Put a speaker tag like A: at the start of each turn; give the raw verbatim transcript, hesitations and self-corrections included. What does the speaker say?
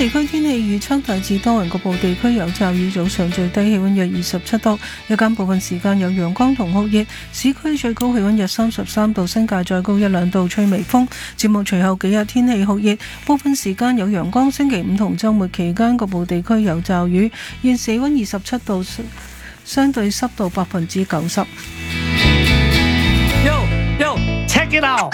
A: 地區天氣預測大致多雲，局部地區有驟雨，早上最低氣溫約二十七度，日間部分時間有陽光同酷熱，市區最高氣溫約三十三度，新界再高一兩度，吹微風。展望隨後幾日天氣酷熱，部分時間有陽光，星期五同週末期間局部地區有驟雨。現時氣溫二十七度，相對濕度百分之九十。
B: Yo yo check it out。